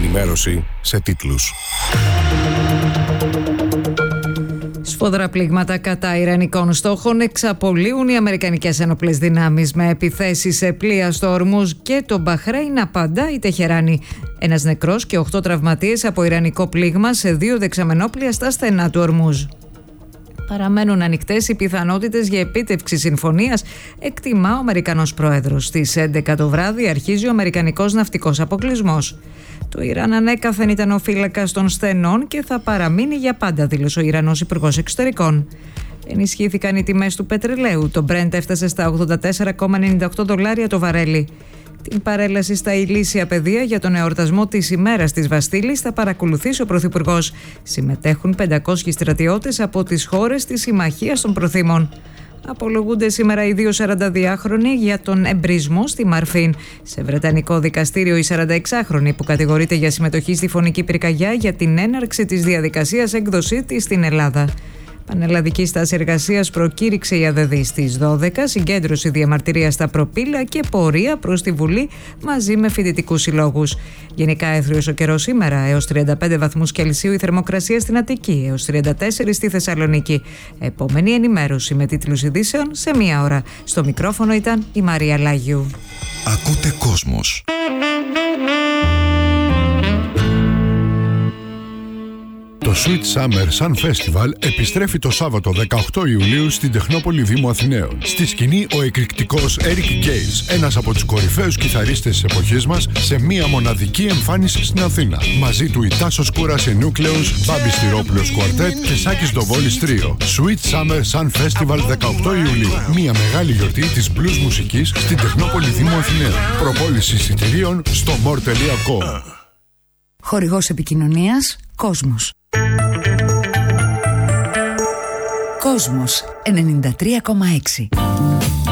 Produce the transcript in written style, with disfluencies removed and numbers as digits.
ενημέρωση σε τίτλους. Σφοδρά πλήγματα κατά ιρανικών στόχων εξαπολύουν οι αμερικανικές ένοπλες δυνάμεις με επιθέσεις σε πλοία στο Ορμούζ και το Μπαχρέιν απαντά η Τεχεράνη. Ένας νεκρός και 8 τραυματίες από ιρανικό πλήγμα σε 2 δεξαμενόπλοια στα στενά του Ορμούζ. Παραμένουν ανοιχτές οι πιθανότητες για επίτευξη συμφωνίας, εκτιμά ο Αμερικανός πρόεδρος. Στις 11 το βράδυ αρχίζει ο αμερικανικός ναυτικός αποκλεισμός. Το Ιράν ανέκαθεν ήταν ο φύλακας των στενών και θα παραμείνει για πάντα, δήλωσε ο Ιρανός Υπουργός Εξωτερικών. Ενισχύθηκαν οι τιμές του πετρελαίου. Το Brent έφτασε στα $84,98 το βαρέλι. Την παρέλαση στα ηλίσια πεδία για τον εορτασμό της ημέρας της Βαστίλης θα παρακολουθήσει ο Πρωθυπουργός. Συμμετέχουν 500 στρατιώτες από τις χώρες της Συμμαχίας των Προθήμων. Απολογούνται σήμερα οι 2 42χρονοι για τον εμπρισμό στη Μαρφίν. Σε βρετανικό δικαστήριο η 46χρονη που κατηγορείται για συμμετοχή στη φωνική πυρκαγιά για την έναρξη της διαδικασίας έκδοσή της στην Ελλάδα. Πανελλαδική στάση εργασίας προκήρυξε η ΑΔΔ στις 12, συγκέντρωση διαμαρτυρίας στα προπύλα και πορεία προς τη Βουλή μαζί με φοιτητικούς συλλόγους. Γενικά έθριος ο καιρός σήμερα, έως 35 βαθμούς Κελσίου η θερμοκρασία στην Αττική, έως 34 στη Θεσσαλονίκη. Επόμενη ενημέρωση με τίτλους ειδήσεων σε 1 ώρα. Στο μικρόφωνο ήταν η Μαρία Λάγιου. Ακούτε Κόσμος. Το Sweet Summer Sun Festival επιστρέφει το Σάββατο 18 Ιουλίου στην Τεχνόπολη Δήμου Αθηναίων. Στη σκηνή ο εκρηκτικός Eric Gales, ένας από τους κορυφαίους κιθαρίστες της εποχής μας, σε μία μοναδική εμφάνιση στην Αθήνα. Μαζί του η Τάσος Κούρας η Nucleus, Μπάμπης Στυρόπουλος Quartet και Σάκης Ντοβόλης Τρίο. Sweet Summer Sun Festival 18 Ιουλίου. Μία μεγάλη γιορτή της blues μουσικής στην Τεχνόπολη Δήμου Αθηναίων. Προπόληση εισιτηρίων στο more.com. Χορηγός επικοινωνίας Κόσμος. Κόσμος 93,6.